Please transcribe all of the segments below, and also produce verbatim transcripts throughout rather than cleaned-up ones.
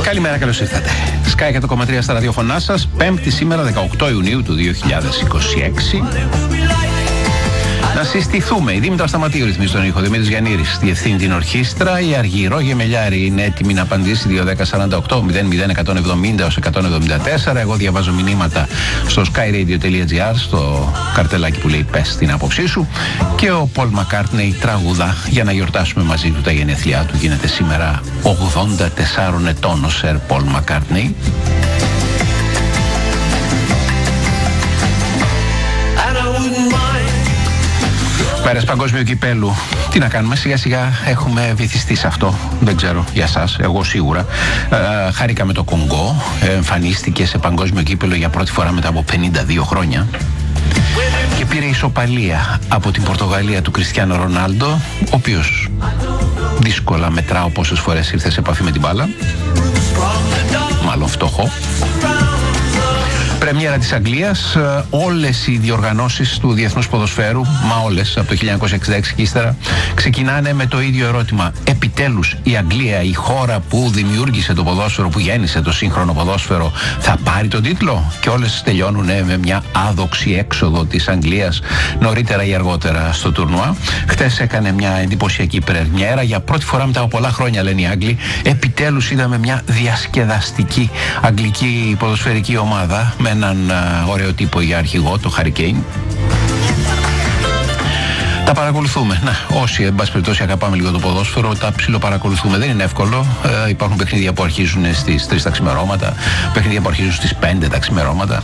Καλημέρα, καλώς ήρθατε. Sky εκατό κόμμα τρία στα ραδιοφωνά σας. Πέμπτη σήμερα, δεκαοκτώ Ιουνίου του δύο χιλιάδες είκοσι έξι. Να συστηθούμε. Η Δήμητρα Σταματίου ρυθμίζει τον ήχο. Δημήτρης Γιαννήρης διευθύνει την ορχήστρα. Η Αργυρό Γεμελιάρη είναι έτοιμη να απαντήσει. δύο δέκα σαράντα οκτώ μηδέν μηδέν εκατόν εβδομήντα έως εκατόν εβδομήντα τέσσερα. Εγώ διαβάζω μηνύματα στο skyradio.gr, στο καρτελάκι που λέει πες την άποψή σου. Και ο Πολ Μακκάρτνεϊ τραγουδά για να γιορτάσουμε μαζί του τα γενέθλιά του. Γίνεται σήμερα ογδόντα τεσσάρων ετών ο Σερ Πολ Μακκάρτνεϊ. Πέρας παγκόσμιου κυπέλου. Τι να κάνουμε, σιγά σιγά έχουμε βυθιστεί σε αυτό. Δεν ξέρω για σας, εγώ σίγουρα. Ε, χάρηκα με το Κονγκό. Ε, εμφανίστηκε σε παγκόσμιο κύπελο για πρώτη φορά μετά από πενήντα δύο χρόνια. Και πήρε ισοπαλία από την Πορτογαλία του Κριστιάνο Ρονάλντο, ο οποίος δύσκολα μετράω πόσες φορές ήρθε σε επαφή με την μπάλα. Μάλλον φτωχό. Πρεμιέρα της Αγγλίας, όλες οι διοργανώσεις του Διεθνούς Ποδοσφαίρου, μα όλες από το χίλια εννιακόσια εξήντα έξι και ύστερα, ξεκινάνε με το ίδιο ερώτημα. Επιτέλους η Αγγλία, η χώρα που δημιούργησε το ποδόσφαιρο, που γέννησε το σύγχρονο ποδόσφαιρο, θα πάρει τον τίτλο? Και όλες τελειώνουν με μια άδοξη έξοδο της Αγγλίας νωρίτερα ή αργότερα στο τουρνουά. Χτες έκανε μια εντυπωσιακή πρεμιέρα. Για πρώτη φορά μετά από πολλά χρόνια, λένε οι Άγγλοι, επιτέλους είδαμε μια διασκεδαστική αγγλική ποδοσφαιρική ομάδα με έναν uh, ωραίο τύπο για αρχηγό, το Harry Kane. Τα παρακολουθούμε. Να, όσοι εν πάση περιπτώσει αγαπάμε λίγο το ποδόσφαιρο, τα ψιλοπαρακολουθούμε. Δεν είναι εύκολο. Ε, υπάρχουν παιχνίδια που αρχίζουν στις τρεις τα ξημερώματα, παιχνίδια που αρχίζουν στις πέντε τα ξημερώματα.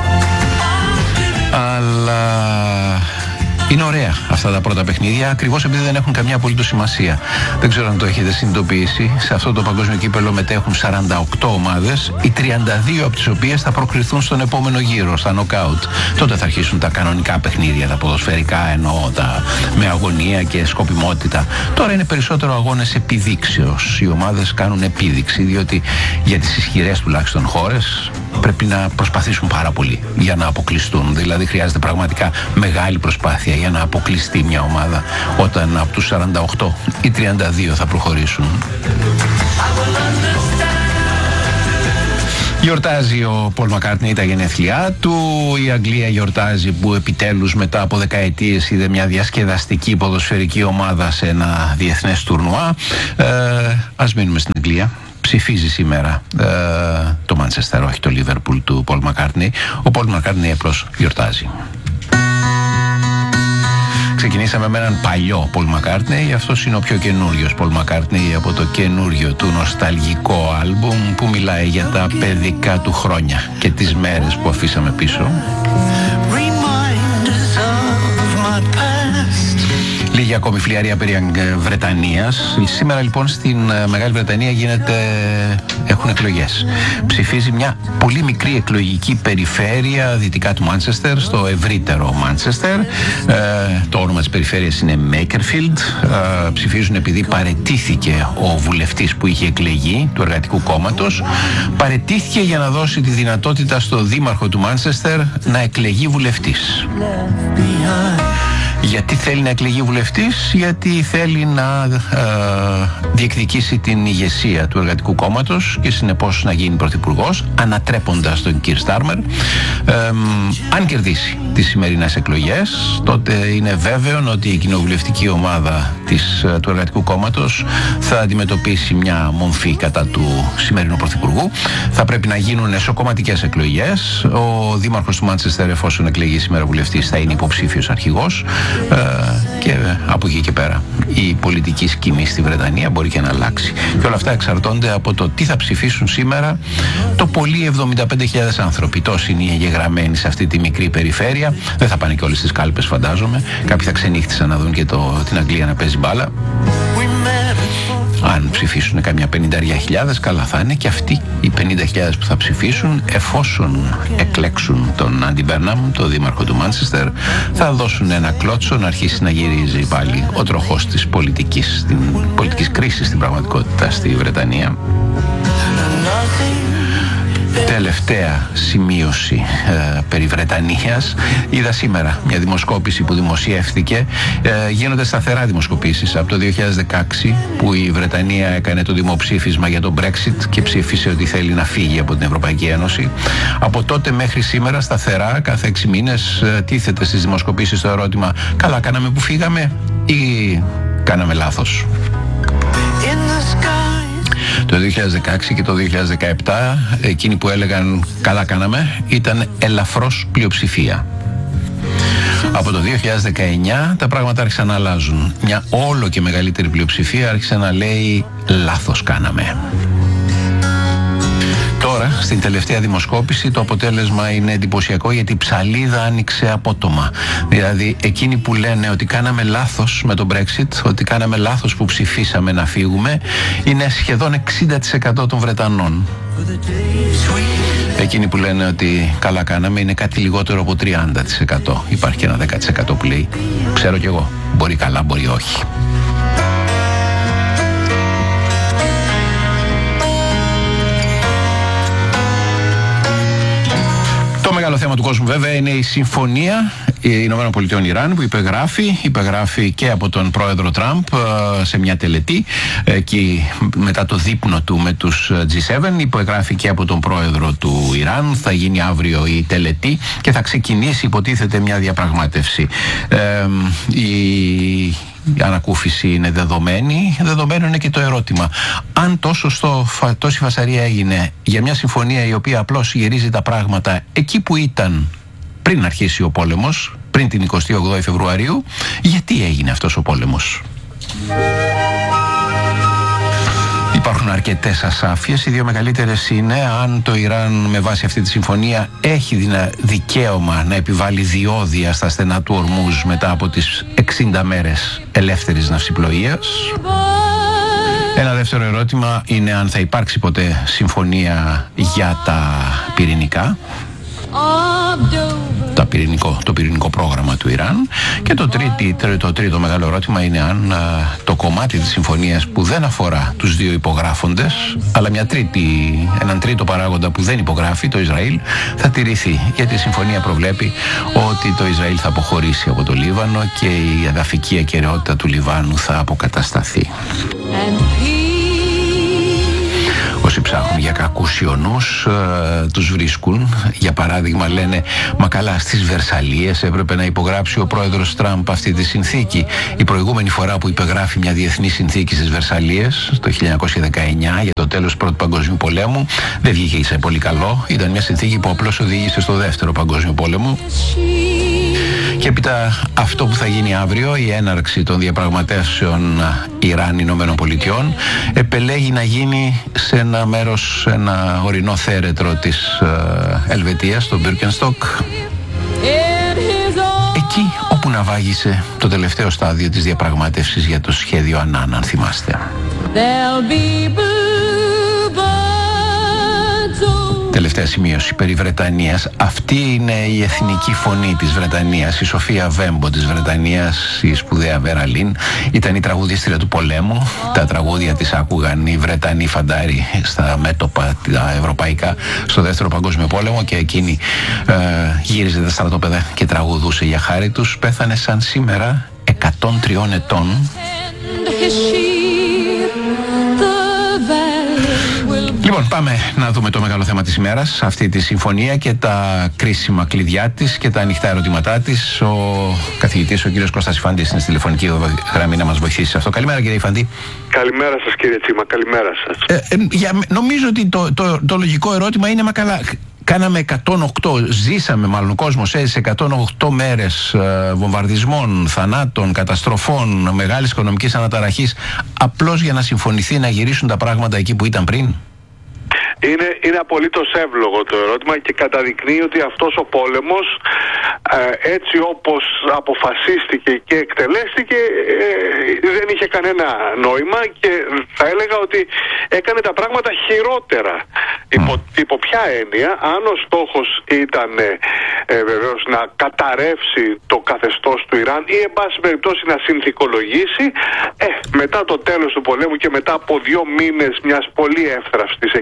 Αλλά είναι ωραία αυτά τα πρώτα παιχνίδια, ακριβώς επειδή δεν έχουν καμιά απολύτως σημασία. Δεν ξέρω αν το έχετε συνειδητοποιήσει. Σε αυτό το παγκόσμιο κύπελο μετέχουν σαράντα οκτώ ομάδες, οι τριάντα δύο από τις οποίες θα προκριθούν στον επόμενο γύρο, στα νοκάουτ. Τότε θα αρχίσουν τα κανονικά παιχνίδια, τα ποδοσφαιρικά εννοώ, τα με αγωνία και σκοπιμότητα. Τώρα είναι περισσότερο αγώνες επιδείξεως. Οι ομάδες κάνουν επίδειξη, διότι για τις ισχυρές τουλάχιστον χώρες πρέπει να προσπαθήσουν πάρα πολύ για να αποκλειστούν. Δηλαδή χρειάζεται πραγματικά μεγάλη προσπάθεια για να αποκλειστεί μια ομάδα, όταν από τους σαράντα οκτώ οι τριάντα δύο θα προχωρήσουν. Γιορτάζει ο Πολ Μακκάρτνεϊ τα γενέθλιά του. Η Αγγλία γιορτάζει που επιτέλους μετά από δεκαετίες είδε μια διασκεδαστική ποδοσφαιρική ομάδα σε ένα διεθνές τουρνουά. Ε, ας μείνουμε στην Αγγλία. Ψηφίζει σήμερα ε, το Μάντσεστερ, όχι το Λίβερπουλ του Πολ Μακκάρτνεϊ. Ο Πολ Μακκάρτνεϊ απλώς γιορτάζει. Ξεκινήσαμε με έναν παλιό Πολ Μακκάρτνεϊ. Αυτός είναι ο πιο καινούριος Πολ Μακκάρτνεϊ από το καινούριο του νοσταλγικό άλμπουμ που μιλάει για τα παιδικά του χρόνια και τις μέρες που αφήσαμε πίσω. Λίγη ακόμη φλιαρία περί Βρετανίας. Σήμερα λοιπόν στην Μεγάλη Βρετανία γίνεται... έχουν εκλογές. Ψηφίζει μια πολύ μικρή εκλογική περιφέρεια δυτικά του Μάντσεστερ, στο ευρύτερο Μάντσεστερ. Ε, το όνομα της περιφέρειας είναι Makerfield. Ε, ψηφίζουν επειδή παραιτήθηκε ο βουλευτής που είχε εκλεγεί, του Εργατικού Κόμματος. Παραιτήθηκε για να δώσει τη δυνατότητα στο δήμαρχο του Μάντσεστερ να εκλεγεί βουλευτής. Γιατί θέλει να εκλεγεί βουλευτής? Γιατί θέλει να ε, διεκδικήσει την ηγεσία του Εργατικού Κόμματος και συνεπώς να γίνει πρωθυπουργός, ανατρέποντας τον Κιρ Στάρμερ. Ε, αν κερδίσει τις σημερινές εκλογές, τότε είναι βέβαιο ότι η κοινοβουλευτική ομάδα της, του Εργατικού Κόμματος θα αντιμετωπίσει μια μομφή κατά του σημερινού πρωθυπουργού. Θα πρέπει να γίνουν εσωκομματικές εκλογές. Ο δήμαρχος του Μάντσεστερ, εφόσον εκλεγεί σήμερα βουλευτής, θα είναι υποψήφιος αρχηγός. Ε, και από εκεί και πέρα η πολιτική σκηνή στη Βρετανία μπορεί και να αλλάξει. Και όλα αυτά εξαρτώνται από το τι θα ψηφίσουν σήμερα το πολύ εβδομήντα πέντε χιλιάδες άνθρωποι. Τόσοι είναι εγγεγραμμένοι σε αυτή τη μικρή περιφέρεια. Δεν θα πάνε και όλες τις κάλπες, φαντάζομαι. Κάποιοι θα ξενύχτησαν να δουν και το, την Αγγλία να παίζει μπάλα. Αν ψηφίσουν καμιά πενήντα χιλιάδες, καλά θα είναι. Και αυτοί οι πενήντα χιλιάδες που θα ψηφίσουν, εφόσον εκλέξουν τον Άντι Μπέρναμ, τον δήμαρχο του Μάντσεστερ, θα δώσουν ένα κλώτσο να αρχίσει να γυρίζει πάλι ο τροχός της πολιτικής, την πολιτικής κρίσης στην πραγματικότητα στη Βρετανία. Τελευταία σημείωση ε, περί Βρετανίας. Είδα σήμερα μια δημοσκόπηση που δημοσιεύθηκε. Ε, γίνονται σταθερά δημοσκοπήσεις από το δύο χιλιάδες δεκαέξι, που η Βρετανία έκανε το δημοψήφισμα για το Brexit και ψήφισε ότι θέλει να φύγει από την Ευρωπαϊκή Ένωση. Από τότε μέχρι σήμερα σταθερά κάθε έξι μήνες ε, τίθεται στις δημοσκοπήσεις το ερώτημα: καλά κάναμε που φύγαμε ή κάναμε λάθος? Το δύο χιλιάδες δεκαέξι και το δύο χιλιάδες δεκαεπτά εκείνοι που έλεγαν καλά κάναμε ήταν ελαφρώς πλειοψηφία. Από το δύο χιλιάδες δεκαεννιά τα πράγματα άρχισαν να αλλάζουν. Μια όλο και μεγαλύτερη πλειοψηφία άρχισε να λέει λάθος κάναμε. Τώρα, στην τελευταία δημοσκόπηση, το αποτέλεσμα είναι εντυπωσιακό, γιατί η ψαλίδα άνοιξε απότομα. Δηλαδή, εκείνοι που λένε ότι κάναμε λάθος με το Brexit, ότι κάναμε λάθος που ψηφίσαμε να φύγουμε, είναι σχεδόν εξήντα τοις εκατό των Βρετανών. Εκείνοι που λένε ότι καλά κάναμε είναι κάτι λιγότερο από τριάντα τοις εκατό. Υπάρχει και ένα δέκα τοις εκατό που λέει ξέρω κι εγώ, μπορεί καλά, μπορεί όχι. Το μεγάλο θέμα του κόσμου βέβαια είναι η συμφωνία Ηνωμένων Πολιτειών Ιράν που υπεγράφει, υπεγράφει και από τον πρόεδρο Τραμπ σε μια τελετή εκεί μετά το δείπνο του με τους τζι σέβεν, υπεγράφει και από τον πρόεδρο του Ιράν. Θα γίνει αύριο η τελετή και θα ξεκινήσει υποτίθεται μια διαπραγμάτευση. Ε, η Η ανακούφιση είναι δεδομένη. Δεδομένο είναι και το ερώτημα: αν τόσο στο, τόση φασαρία έγινε για μια συμφωνία η οποία απλώς γυρίζει τα πράγματα εκεί που ήταν πριν αρχίσει ο πόλεμος, πριν την εικοστή όγδοη Φεβρουαρίου, γιατί έγινε αυτός ο πόλεμος? Υπάρχουν αρκετές ασάφειες. Οι δύο μεγαλύτερες είναι αν το Ιράν με βάση αυτή τη συμφωνία έχει δικαίωμα να επιβάλλει διόδια στα στενά του Ορμούζ μετά από τις εξήντα μέρες ελεύθερης ναυσιπλοείας. Ένα δεύτερο ερώτημα είναι αν θα υπάρξει ποτέ συμφωνία για τα πυρηνικά, τα πυρηνικό, το πυρηνικό πρόγραμμα του Ιράν. Και το, τρίτη, το τρίτο μεγάλο ερώτημα είναι αν α, το κομμάτι της συμφωνίας που δεν αφορά τους δύο υπογράφοντες, αλλά μια τρίτη, έναν τρίτο παράγοντα που δεν υπογράφει, το Ισραήλ, θα τηρηθεί. Γιατί η συμφωνία προβλέπει ότι το Ισραήλ θα αποχωρήσει από το Λίβανο και η εδαφική ακεραιότητα του Λιβάνου θα αποκατασταθεί. Όσοι ψάχνουν για κακούς ιονούς ε, τους βρίσκουν. Για παράδειγμα λένε μα καλά, στις Βερσαλίες έπρεπε να υπογράψει ο πρόεδρος Τραμπ αυτή τη συνθήκη. Η προηγούμενη φορά που υπεγράφει μια διεθνή συνθήκη στις Βερσαλίες το χίλια εννιακόσια δεκαεννιά για το τέλος του Πρώτου Παγκοσμίου Πολέμου δεν βγήκε σε πολύ καλό. Ήταν μια συνθήκη που απλώς οδήγησε στο Δεύτερο Παγκόσμιο Πόλεμο. Και έπειτα αυτό που θα γίνει αύριο, η έναρξη των διαπραγματεύσεων Ιράν-Ηνωμένων Πολιτειών, επελέγει να γίνει σε ένα μέρος, ένα ορεινό θέρετρο της ε, Ελβετίας, το Μπίρκενστοκ, εκεί όπου ναυάγησε το τελευταίο στάδιο της διαπραγμάτευσης για το σχέδιο Ανάν, αν θυμάστε. Τελευταία σημείωση περί Βρετανίας. Αυτή είναι η εθνική φωνή της Βρετανίας. Η Σοφία Βέμπο της Βρετανίας, η σπουδαία Βέρα Λίν, ήταν η τραγουδίστρια του πολέμου. Τα τραγούδια της άκουγαν οι Βρετανοί φαντάροι στα μέτωπα τα ευρωπαϊκά στο Δεύτερο Παγκόσμιο Πόλεμο και εκείνη ε, γύριζε τα στρατόπεδα και τραγουδούσε για χάρη τους. Πέθανε σαν σήμερα εκατόν τριών ετών. Λοιπόν, πάμε να δούμε το μεγάλο θέμα της ημέρας, αυτή τη συμφωνία και τα κρίσιμα κλειδιά της και τα ανοιχτά ερωτήματά της. Ο καθηγητής, ο κύριος Κώστας Ιφαντής, είναι στη τηλεφωνική γραμμή να μας βοηθήσει σε αυτό. Καλημέρα, κύριε Ιφαντή. Καλημέρα σας, κύριε Τσίμα, καλημέρα σας. Ε, ε, για, νομίζω ότι το, το, το λογικό ερώτημα είναι, μα καλά, κάναμε εκατόν οκτώ, ζήσαμε μάλλον, ο κόσμος έζησε εκατόν οκτώ μέρες ε, βομβαρδισμών, θανάτων, καταστροφών, μεγάλης οικονομικής αναταραχής, απλώς για να συμφωνηθεί να γυρίσουν τα πράγματα εκεί που ήταν πριν? Είναι, είναι απολύτως εύλογο το ερώτημα και καταδεικνύει ότι αυτός ο πόλεμος ε, έτσι όπως αποφασίστηκε και εκτελέστηκε ε, δεν είχε κανένα νόημα και θα έλεγα ότι έκανε τα πράγματα χειρότερα. Υπό, υπό ποια έννοια? Αν ο στόχος ήταν ε, ε, βεβαίως να καταρρεύσει το καθεστώς του Ιράν ή εν πάση περιπτώσει να συνθηκολογήσει, ε, μετά το τέλος του πολέμου και μετά από δύο μήνες μιας πολύ εύθραυστης εκεχηρίας,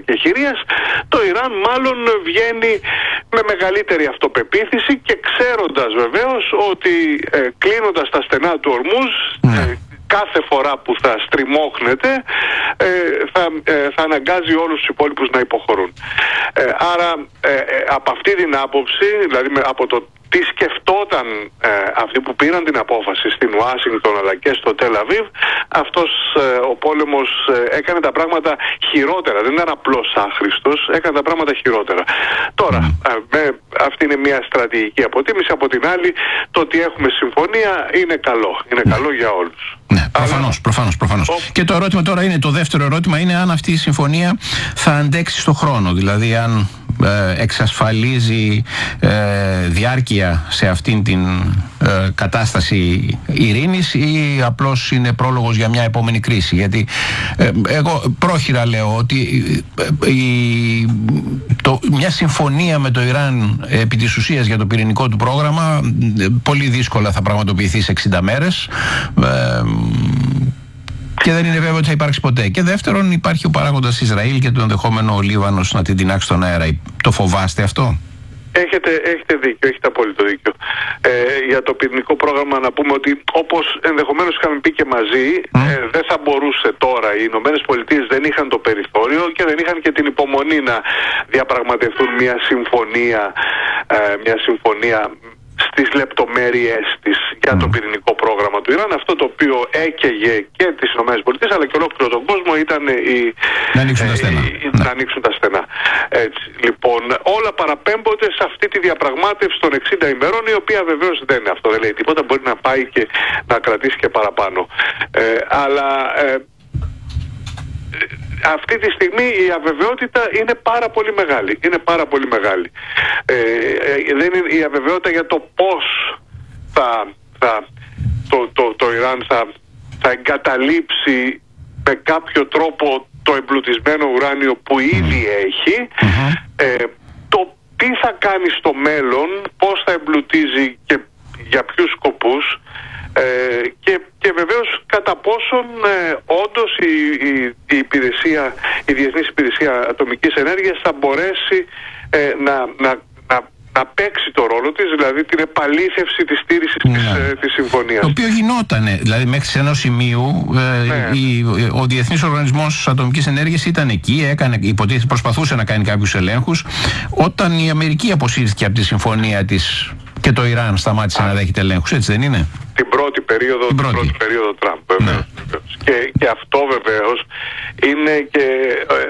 ενέργειας, το Ιράν μάλλον βγαίνει με μεγαλύτερη αυτοπεποίθηση και ξέροντας βεβαίως ότι ε, κλείνοντας τα στενά του Ορμούζ, ε, κάθε φορά που θα στριμώχνεται ε, θα, ε, θα αναγκάζει όλους τους υπόλοιπους να υποχωρούν. Ε, άρα ε, ε, από αυτή την άποψη, δηλαδή με, από το τι σκεφτόταν ε, αυτοί που πήραν την απόφαση στην Ουάσιγκτον αλλά και στο Τελ Αβίβ, αυτός ε, ο πόλεμος ε, έκανε τα πράγματα χειρότερα. Δεν ήταν απλώς άχρηστος, έκανε τα πράγματα χειρότερα. Τώρα, ε, με, αυτή είναι μια στρατηγική αποτίμηση. Από την άλλη, το ότι έχουμε συμφωνία είναι καλό. Είναι καλό για όλους. Ναι, προφανώς, προφανώς, προφανώς. Ο... Και το ερώτημα τώρα είναι, το δεύτερο ερώτημα είναι αν αυτή η συμφωνία θα αντέξει στο χρόνο. Δηλαδή αν ε, εξασφαλίζει ε, διάρκεια σε αυτήν την ε, κατάσταση ειρήνης ή απλώς είναι πρόλογος για μια επόμενη κρίση. Γιατί ε, εγώ πρόχειρα λέω ότι ε, η, το, μια συμφωνία με το Ιράν επί της ουσίας για το πυρηνικό του πρόγραμμα ε, πολύ δύσκολα θα πραγματοποιηθεί σε εξήντα μέρες. Ε, και δεν είναι βέβαιο ότι θα υπάρξει ποτέ. Και δεύτερον, υπάρχει ο παράγοντας Ισραήλ και το ενδεχόμενο ο Λίβανος να την τεινάξει στον αέρα. Το φοβάστε αυτό? Έχετε, έχετε δίκιο, έχετε απόλυτο δίκιο. Ε, για το πυρηνικό πρόγραμμα να πούμε ότι όπως ενδεχομένως είχαμε πει και μαζί, mm. ε, δεν θα μπορούσε τώρα. Οι Ηνωμένες Πολιτείες δεν είχαν το περιθώριο και δεν είχαν και την υπομονή να διαπραγματευτούν μια συμφωνία, ε, μια συμφωνία στις λεπτομέρειες της για το πυρηνικό πρόγραμμα του Ιράν. Αυτό το οποίο έκαιγε και τις ΗΠΑ αλλά και ολόκληρο τον κόσμο ήταν η, να ανοίξουν τα στενά. Ε, να ανοίξουν τα στενά. Έτσι, λοιπόν, όλα παραπέμπονται σε αυτή τη διαπραγμάτευση των εξήντα ημερών, η οποία βεβαίως δεν είναι αυτό, δεν λέει τίποτα, μπορεί να πάει και να κρατήσει και παραπάνω. Ε, αλλά ε, αυτή τη στιγμή η αβεβαιότητα είναι πάρα πολύ μεγάλη. Είναι πάρα πολύ μεγάλη. Ε, δεν είναι η αβεβαιότητα για το πώς θα, θα, το, το, το Ιράν θα, θα εγκαταλείψει με κάποιο τρόπο το εμπλουτισμένο ουράνιο που ήδη έχει. Mm-hmm. Ε, το τι θα κάνει στο μέλλον, πώς θα εμπλουτίζει και για ποιους σκοπούς. Ε, και, και βεβαίως κατά πόσον ε, όντως η, η, η υπηρεσία, η Διεθνής Υπηρεσία Ατομικής Ενέργειας θα μπορέσει ε, να, να, να, να παίξει το ρόλο της, δηλαδή την επαλήθευση της στήρησης ναι. της, ε, της συμφωνίας. Το οποίο γινότανε, δηλαδή μέχρι σε ενός σημείου ε, ναι. η, ο Διεθνής Οργανισμός Ατομικής Ενέργειας ήταν εκεί, έκανε, υποτίθεται προσπαθούσε να κάνει κάποιους ελέγχους. Όταν η Αμερική αποσύρθηκε από τη συμφωνία της και το Ιράν σταμάτησε Α. να δέχεται ελέγχους, έτσι δεν είναι? Την πρώτη περίοδο, την πρώτη. Την πρώτη περίοδο Τραμπ, βεβαίως. Ναι. Και, και αυτό βεβαίως είναι και